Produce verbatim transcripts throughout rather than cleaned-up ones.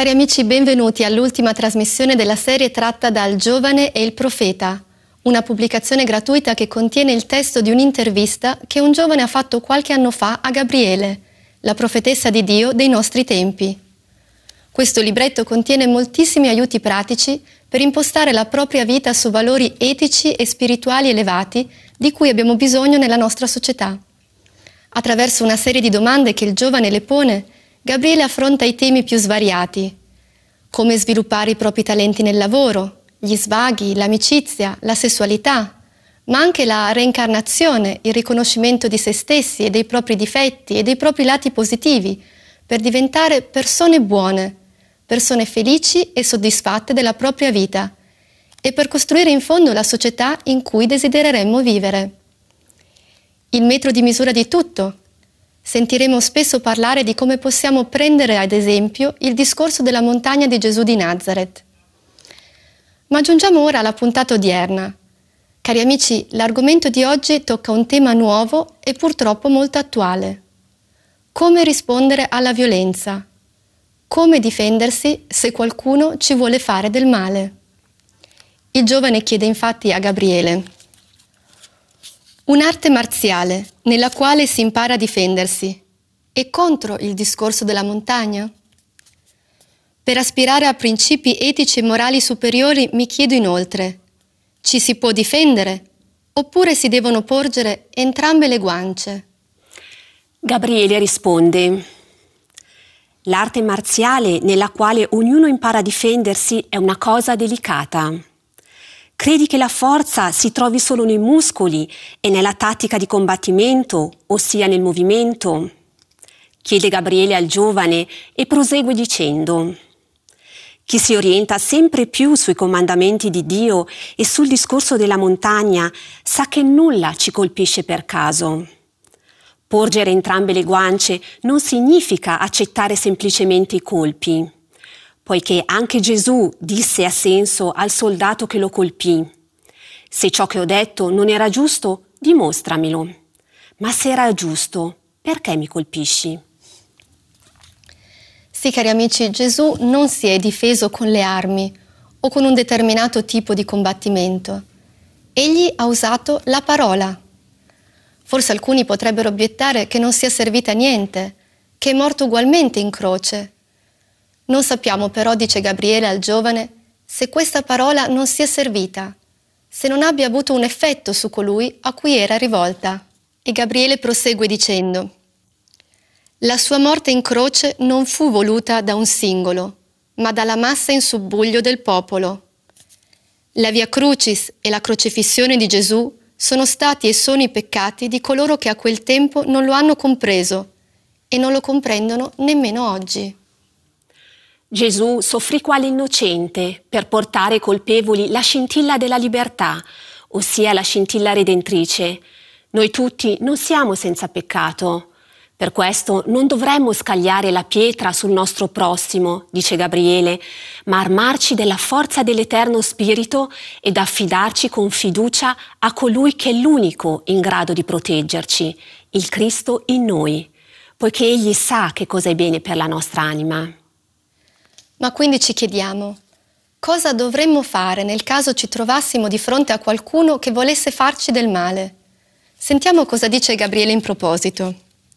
Cari amici, benvenuti all'ultima trasmissione della serie tratta dal Giovane e il Profeta, una pubblicazione gratuita che contiene il testo di un'intervista che un giovane ha fatto qualche anno fa a Gabriele, la profetessa di Dio dei nostri tempi. Questo libretto contiene moltissimi aiuti pratici per impostare la propria vita su valori etici e spirituali elevati di cui abbiamo bisogno nella nostra società. Attraverso una serie di domande che il giovane le pone, Gabriele affronta i temi più svariati: come sviluppare i propri talenti nel lavoro, gli svaghi, l'amicizia, la sessualità, ma anche la reincarnazione, il riconoscimento di se stessi e dei propri difetti e dei propri lati positivi, per diventare persone buone, persone felici e soddisfatte della propria vita, e per costruire in fondo la società in cui desidereremmo vivere. Il metro di misura di tutto. Sentiremo spesso parlare di come possiamo prendere ad esempio il discorso della montagna di Gesù di Nazareth. Ma giungiamo ora alla puntata odierna. Cari amici, l'argomento di oggi tocca un tema nuovo e purtroppo molto attuale. Come rispondere alla violenza? Come difendersi se qualcuno ci vuole fare del male? Il giovane chiede infatti a Gabriele: un'arte marziale nella quale si impara a difendersi è contro il discorso della montagna? Per aspirare a principi etici e morali superiori mi chiedo inoltre: ci si può difendere oppure si devono porgere entrambe le guance? Gabriele risponde: l'arte marziale nella quale ognuno impara a difendersi è una cosa delicata. Credi che la forza si trovi solo nei muscoli e nella tattica di combattimento, ossia nel movimento? Chiede Gabriele al giovane e prosegue dicendo: chi si orienta sempre più sui comandamenti di Dio e sul discorso della montagna sa che nulla ci colpisce per caso. Porgere entrambe le guance non significa accettare semplicemente i colpi, poiché anche Gesù disse a senso al soldato che lo colpì: se ciò che ho detto non era giusto, dimostramelo. Ma se era giusto, perché mi colpisci? Sì, cari amici, Gesù non si è difeso con le armi o con un determinato tipo di combattimento. Egli ha usato la parola. Forse alcuni potrebbero obiettare che non sia servita a niente, che è morto ugualmente in croce. Non sappiamo però, dice Gabriele al giovane, se questa parola non sia servita, se non abbia avuto un effetto su colui a cui era rivolta. E Gabriele prosegue dicendo: la sua morte in croce non fu voluta da un singolo, ma dalla massa in subbuglio del popolo. La via crucis e la crocifissione di Gesù sono stati e sono i peccati di coloro che a quel tempo non lo hanno compreso e non lo comprendono nemmeno oggi. Gesù soffrì quale innocente per portare ai colpevoli la scintilla della libertà, ossia la scintilla redentrice. Noi tutti non siamo senza peccato. Per questo non dovremmo scagliare la pietra sul nostro prossimo, dice Gabriele, ma armarci della forza dell'Eterno Spirito ed affidarci con fiducia a colui che è l'unico in grado di proteggerci, il Cristo in noi, poiché Egli sa che cosa è bene per la nostra anima. Ma quindi ci chiediamo: cosa dovremmo fare nel caso ci trovassimo di fronte a qualcuno che volesse farci del male? Sentiamo cosa dice Gabriele in proposito.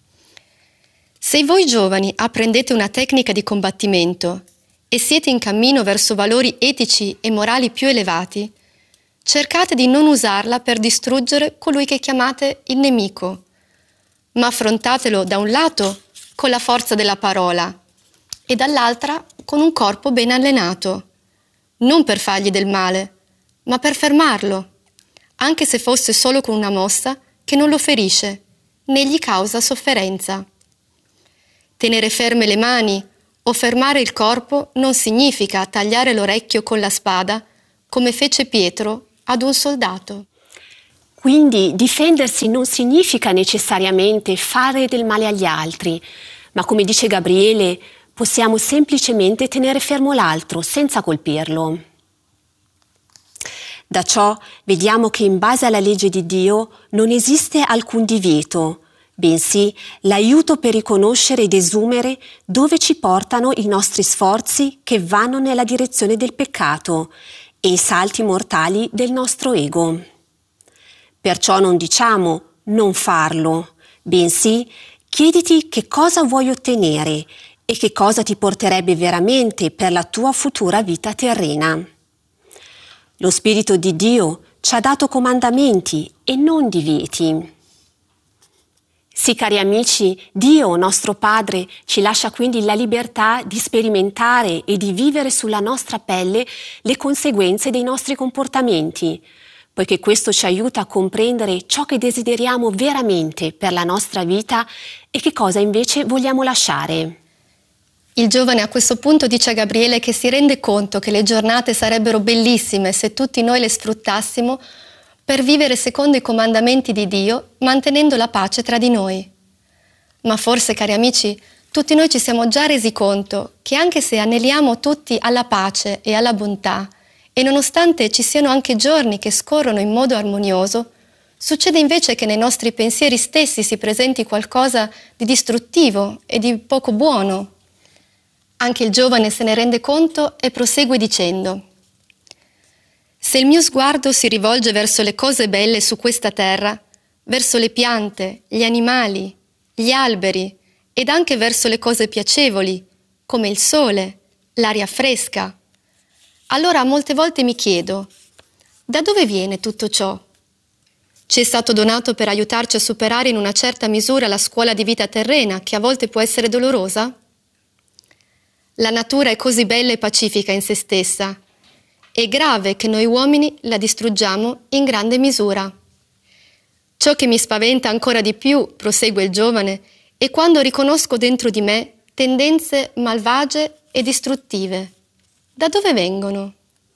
Se voi giovani apprendete una tecnica di combattimento e siete in cammino verso valori etici e morali più elevati, cercate di non usarla per distruggere colui che chiamate il nemico, ma affrontatelo da un lato con la forza della parola e dall'altra con un corpo ben allenato, non per fargli del male, ma per fermarlo, anche se fosse solo con una mossa che non lo ferisce, né gli causa sofferenza. Tenere ferme le mani o fermare il corpo non significa tagliare l'orecchio con la spada, come fece Pietro ad un soldato. Quindi difendersi non significa necessariamente fare del male agli altri, ma come dice Gabriele, possiamo semplicemente tenere fermo l'altro senza colpirlo. Da ciò vediamo che in base alla legge di Dio non esiste alcun divieto, bensì l'aiuto per riconoscere ed esumere dove ci portano i nostri sforzi che vanno nella direzione del peccato e i salti mortali del nostro ego. Perciò non diciamo non farlo, bensì chiediti che cosa vuoi ottenere e che cosa ti porterebbe veramente per la tua futura vita terrena. Lo Spirito di Dio ci ha dato comandamenti e non divieti. Sì, cari amici, Dio, nostro Padre, ci lascia quindi la libertà di sperimentare e di vivere sulla nostra pelle le conseguenze dei nostri comportamenti, poiché questo ci aiuta a comprendere ciò che desideriamo veramente per la nostra vita e che cosa invece vogliamo lasciare. Il giovane a questo punto dice a Gabriele che si rende conto che le giornate sarebbero bellissime se tutti noi le sfruttassimo per vivere secondo i comandamenti di Dio, mantenendo la pace tra di noi. Ma forse, cari amici, tutti noi ci siamo già resi conto che anche se aneliamo tutti alla pace e alla bontà, e nonostante ci siano anche giorni che scorrono in modo armonioso, succede invece che nei nostri pensieri stessi si presenti qualcosa di distruttivo e di poco buono. Anche il giovane se ne rende conto e prosegue dicendo: se il mio sguardo si rivolge verso le cose belle su questa terra, verso le piante, gli animali, gli alberi ed anche verso le cose piacevoli, come il sole, l'aria fresca, allora molte volte mi chiedo: da dove viene tutto ciò? Ci è stato donato per aiutarci a superare in una certa misura la scuola di vita terrena, che a volte può essere dolorosa? La natura è così bella e pacifica in se stessa. È grave che noi uomini la distruggiamo in grande misura. Ciò che mi spaventa ancora di più, prosegue il giovane, è quando riconosco dentro di me tendenze malvagie e distruttive. Da dove vengono?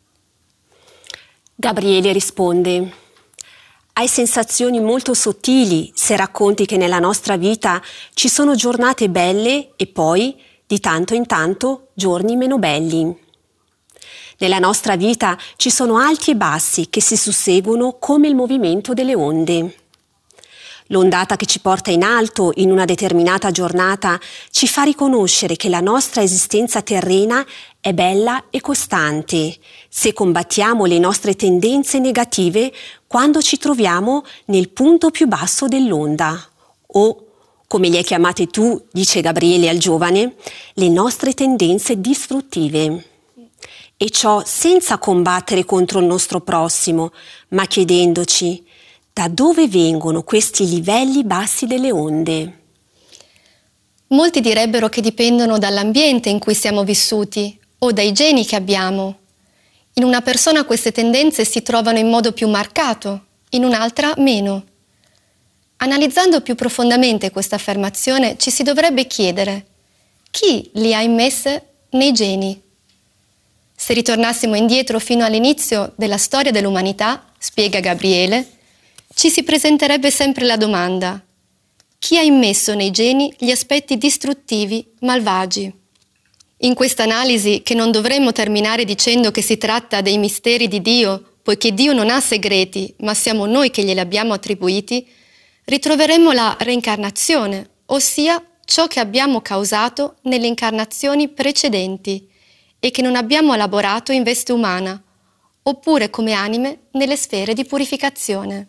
Gabriele risponde: hai sensazioni molto sottili se racconti che nella nostra vita ci sono giornate belle e poi, di tanto in tanto, giorni meno belli. Nella nostra vita ci sono alti e bassi che si susseguono come il movimento delle onde. L'ondata che ci porta in alto in una determinata giornata ci fa riconoscere che la nostra esistenza terrena è bella e costante se combattiamo le nostre tendenze negative quando ci troviamo nel punto più basso dell'onda o, come li hai chiamate tu, dice Gabriele al giovane, le nostre tendenze distruttive. E ciò senza combattere contro il nostro prossimo, ma chiedendoci da dove vengono questi livelli bassi delle onde. Molti direbbero che dipendono dall'ambiente in cui siamo vissuti o dai geni che abbiamo. In una persona queste tendenze si trovano in modo più marcato, in un'altra meno. Analizzando più profondamente questa affermazione, ci si dovrebbe chiedere: chi li ha immesse nei geni? Se ritornassimo indietro fino all'inizio della storia dell'umanità, spiega Gabriele, ci si presenterebbe sempre la domanda: chi ha immesso nei geni gli aspetti distruttivi, malvagi? In questa analisi, che non dovremmo terminare dicendo che si tratta dei misteri di Dio, poiché Dio non ha segreti, ma siamo noi che glieli abbiamo attribuiti, ritroveremo la reincarnazione, ossia ciò che abbiamo causato nelle incarnazioni precedenti e che non abbiamo elaborato in veste umana, oppure come anime nelle sfere di purificazione.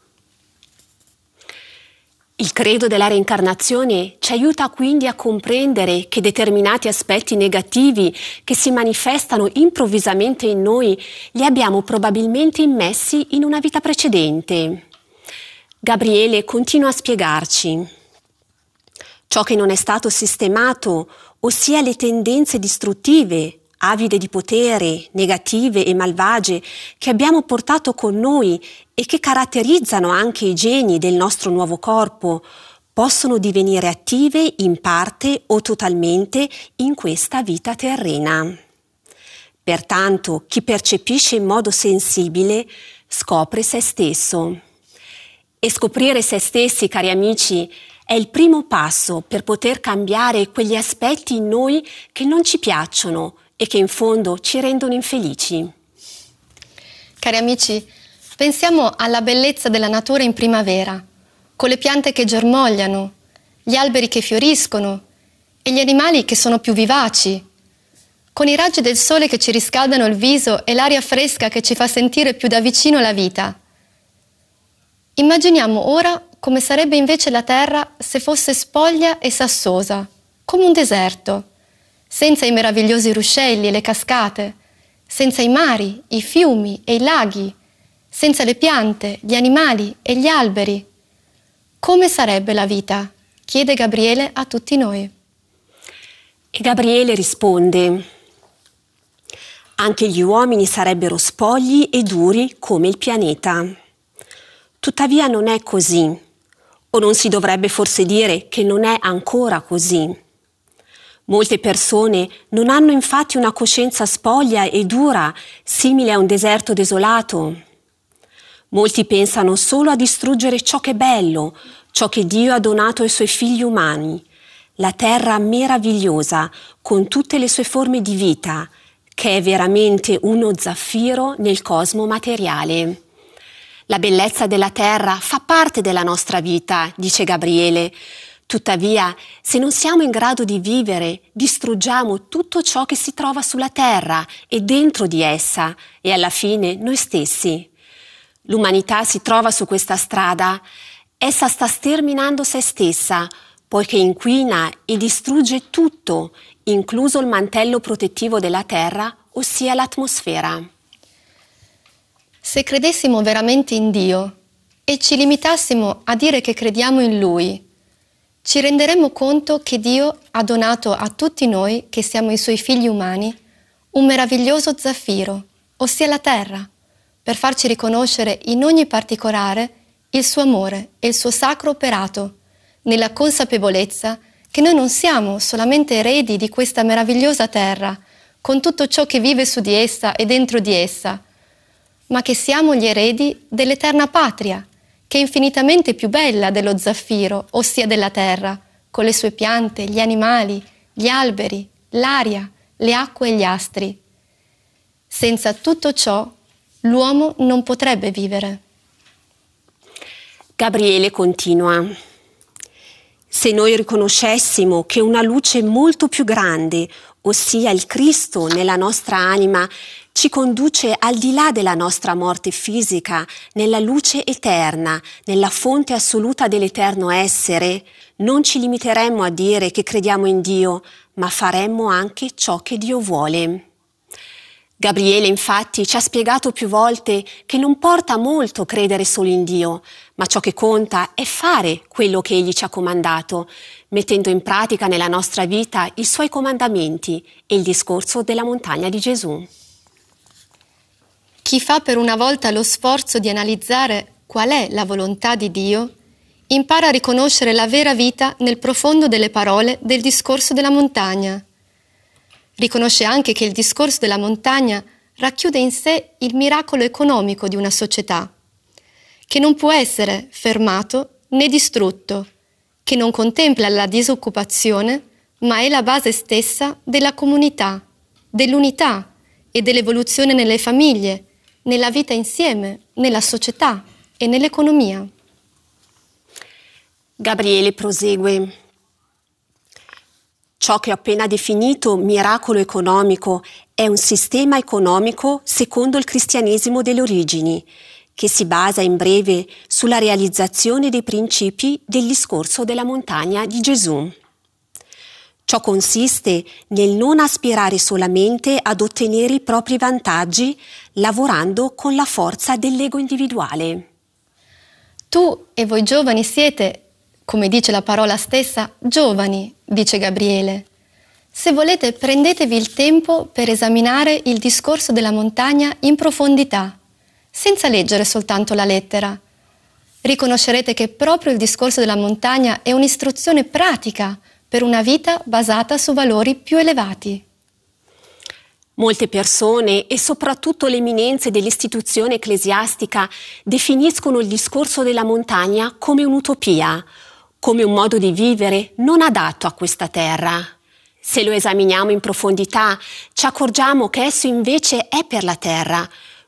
Il credo della reincarnazione ci aiuta quindi a comprendere che determinati aspetti negativi che si manifestano improvvisamente in noi li abbiamo probabilmente immessi in una vita precedente. Gabriele continua a spiegarci: ciò che non è stato sistemato, ossia le tendenze distruttive, avide di potere, negative e malvagie che abbiamo portato con noi e che caratterizzano anche i geni del nostro nuovo corpo, possono divenire attive in parte o totalmente in questa vita terrena. Pertanto, chi percepisce in modo sensibile scopre se stesso. E scoprire se stessi, cari amici, è il primo passo per poter cambiare quegli aspetti in noi che non ci piacciono e che in fondo ci rendono infelici. Cari amici, pensiamo alla bellezza della natura in primavera, con le piante che germogliano, gli alberi che fioriscono e gli animali che sono più vivaci, con i raggi del sole che ci riscaldano il viso e l'aria fresca che ci fa sentire più da vicino la vita. Immaginiamo ora come sarebbe invece la terra se fosse spoglia e sassosa, come un deserto, senza i meravigliosi ruscelli e le cascate, senza i mari, i fiumi e i laghi, senza le piante, gli animali e gli alberi. Come sarebbe la vita? Chiede Gabriele a tutti noi. E Gabriele risponde: anche gli uomini sarebbero spogli e duri come il pianeta. Tuttavia non è così, o non si dovrebbe forse dire che non è ancora così. Molte persone non hanno infatti una coscienza spoglia e dura, simile a un deserto desolato. Molti pensano solo a distruggere ciò che è bello, ciò che Dio ha donato ai suoi figli umani, la terra meravigliosa con tutte le sue forme di vita, che è veramente uno zaffiro nel cosmo materiale. La bellezza della terra fa parte della nostra vita, dice Gabriele. Tuttavia, se non siamo in grado di vivere, distruggiamo tutto ciò che si trova sulla terra e dentro di essa, e alla fine noi stessi. L'umanità si trova su questa strada. Essa sta sterminando se stessa, poiché inquina e distrugge tutto, incluso il mantello protettivo della terra, ossia l'atmosfera. Se credessimo veramente in Dio e ci limitassimo a dire che crediamo in Lui, ci renderemmo conto che Dio ha donato a tutti noi, che siamo i Suoi figli umani, un meraviglioso zaffiro, ossia la terra, per farci riconoscere in ogni particolare il suo amore e il suo sacro operato, nella consapevolezza che noi non siamo solamente eredi di questa meravigliosa terra, con tutto ciò che vive su di essa e dentro di essa, ma che siamo gli eredi dell'eterna patria, che è infinitamente più bella dello zaffiro, ossia della terra, con le sue piante, gli animali, gli alberi, l'aria, le acque e gli astri. Senza tutto ciò, l'uomo non potrebbe vivere. Gabriele continua: se noi riconoscessimo che una luce molto più grande, ossia il Cristo nella nostra anima, ci conduce al di là della nostra morte fisica, nella luce eterna, nella fonte assoluta dell'eterno essere, non ci limiteremmo a dire che crediamo in Dio, ma faremmo anche ciò che Dio vuole. Gabriele infatti ci ha spiegato più volte che non porta molto credere solo in Dio, ma ciò che conta è fare quello che Egli ci ha comandato, mettendo in pratica nella nostra vita i Suoi comandamenti e il discorso della montagna di Gesù. Chi fa per una volta lo sforzo di analizzare qual è la volontà di Dio, impara a riconoscere la vera vita nel profondo delle parole del discorso della montagna. Riconosce anche che il discorso della montagna racchiude in sé il miracolo economico di una società, che non può essere fermato né distrutto, che non contempla la disoccupazione, ma è la base stessa della comunità, dell'unità e dell'evoluzione nelle famiglie, nella vita insieme, nella società e nell'economia. Gabriele prosegue: ciò che ho appena definito miracolo economico è un sistema economico secondo il cristianesimo delle origini, che si basa in breve sulla realizzazione dei principi del discorso della montagna di Gesù. Ciò consiste nel non aspirare solamente ad ottenere i propri vantaggi lavorando con la forza dell'ego individuale. Tu e voi giovani siete, come dice la parola stessa, giovani, dice Gabriele. Se volete, prendetevi il tempo per esaminare il discorso della montagna in profondità, senza leggere soltanto la lettera. Riconoscerete che proprio il discorso della montagna è un'istruzione pratica per una vita basata su valori più elevati. Molte persone, e soprattutto le eminenze dell'istituzione ecclesiastica, definiscono il discorso della montagna come un'utopia, come un modo di vivere non adatto a questa terra. Se lo esaminiamo in profondità, ci accorgiamo che esso invece è per la terra,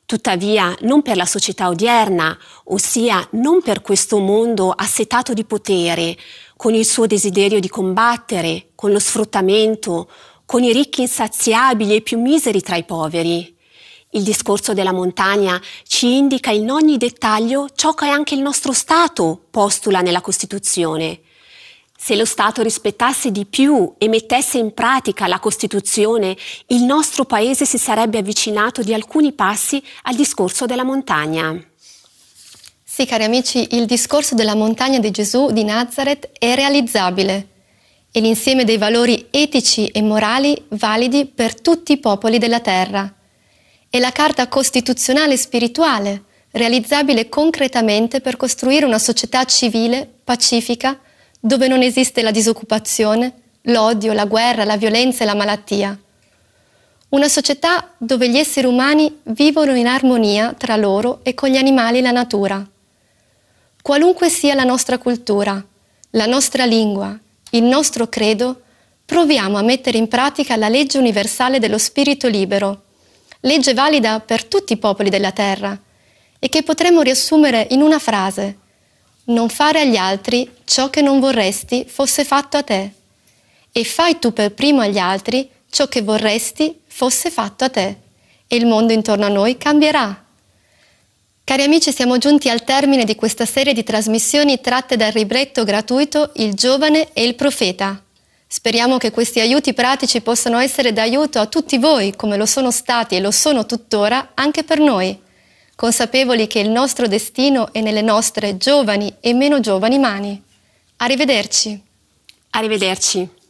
Tuttavia, non per la società odierna, ossia non per questo mondo assetato di potere, con il suo desiderio di combattere, con lo sfruttamento, con i ricchi insaziabili e più miseri tra i poveri. Il discorso della montagna ci indica in ogni dettaglio ciò che anche il nostro Stato postula nella Costituzione. Se lo Stato rispettasse di più e mettesse in pratica la Costituzione, il nostro Paese si sarebbe avvicinato di alcuni passi al discorso della montagna. Sì, cari amici, il discorso della montagna di Gesù di Nazareth è realizzabile. È l'insieme dei valori etici e morali validi per tutti i popoli della terra. È la carta costituzionale e spirituale, realizzabile concretamente per costruire una società civile, pacifica, dove non esiste la disoccupazione, l'odio, la guerra, la violenza e la malattia. Una società dove gli esseri umani vivono in armonia tra loro e con gli animali e la natura. Qualunque sia la nostra cultura, la nostra lingua, il nostro credo, proviamo a mettere in pratica la legge universale dello spirito libero, legge valida per tutti i popoli della terra e che potremmo riassumere in una frase: non fare agli altri ciò che non vorresti fosse fatto a te, e fai tu per primo agli altri ciò che vorresti fosse fatto a te, e il mondo intorno a noi cambierà. Cari amici, siamo giunti al termine di questa serie di trasmissioni tratte dal libretto gratuito Il giovane e il profeta. Speriamo che questi aiuti pratici possano essere d'aiuto a tutti voi, come lo sono stati e lo sono tuttora anche per noi, consapevoli che il nostro destino è nelle nostre giovani e meno giovani mani. Arrivederci. Arrivederci.